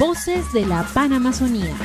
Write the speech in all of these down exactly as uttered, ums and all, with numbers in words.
Voces de la Panamazonía.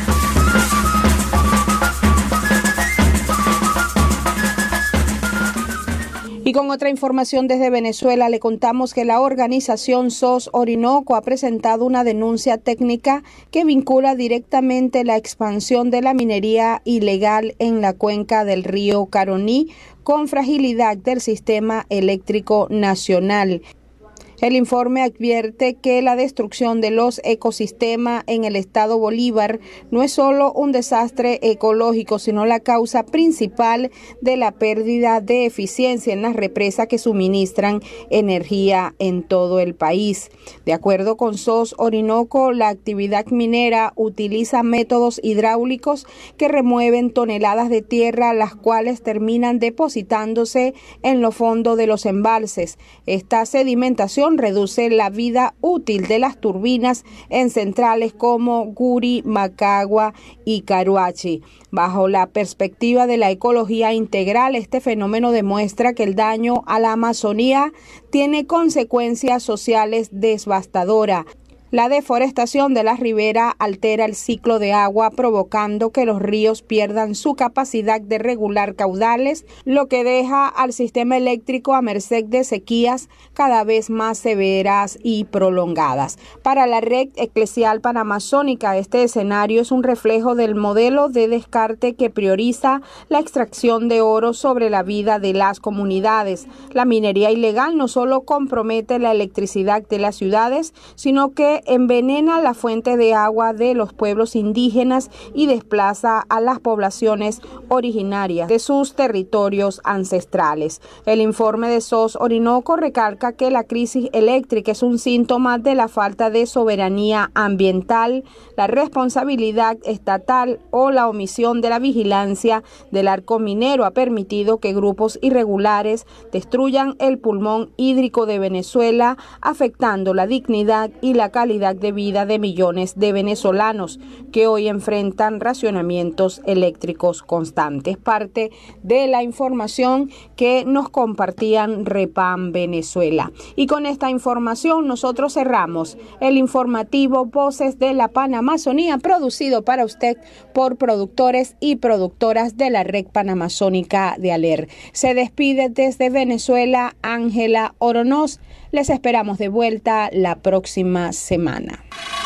Y con otra información desde Venezuela, le contamos que la organización S O S Orinoco ha presentado una denuncia técnica que vincula directamente la expansión de la minería ilegal en la cuenca del río Caroní con fragilidad del sistema eléctrico nacional. El informe advierte que la destrucción de los ecosistemas en el estado Bolívar no es solo un desastre ecológico, sino la causa principal de la pérdida de eficiencia en las represas que suministran energía en todo el país. De acuerdo con S O S Orinoco, la actividad minera utiliza métodos hidráulicos que remueven toneladas de tierra, las cuales terminan depositándose en los fondos de los embalses. Esta sedimentación reduce la vida útil de las turbinas en centrales como Guri, Macagua y Caruachi. Bajo la perspectiva de la ecología integral, este fenómeno demuestra que el daño a la Amazonía tiene consecuencias sociales devastadoras. La deforestación de la ribera altera el ciclo de agua, provocando que los ríos pierdan su capacidad de regular caudales, lo que deja al sistema eléctrico a merced de sequías cada vez más severas y prolongadas. Para la Red Eclesial Panamazónica, este escenario es un reflejo del modelo de descarte que prioriza la extracción de oro sobre la vida de las comunidades. La minería ilegal no solo compromete la electricidad de las ciudades, sino que envenena la fuente de agua de los pueblos indígenas y desplaza a las poblaciones originarias de sus territorios ancestrales. El informe de S O S Orinoco recalca que la crisis eléctrica es un síntoma de la falta de soberanía ambiental, la responsabilidad estatal o la omisión de la vigilancia del arco minero ha permitido que grupos irregulares destruyan el pulmón hídrico de Venezuela, afectando la dignidad y la calidad de vida de millones de venezolanos que hoy enfrentan racionamientos eléctricos constantes. Parte de la información que nos compartían Repam Venezuela. Y con esta información nosotros cerramos el informativo Voces de la Panamazonía, producido para usted por productores y productoras de la Red Panamazónica de ALER. Se despide desde Venezuela Ángela Oronoz. Les esperamos de vuelta la próxima semana.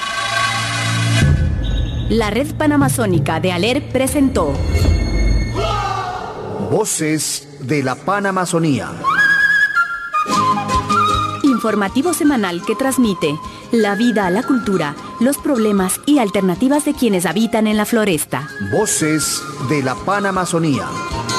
La Red Panamazónica de ALER presentó Voces de la Panamazonía. Informativo semanal que transmite la vida, la cultura, los problemas y alternativas de quienes habitan en la floresta. Voces de la Panamazonía.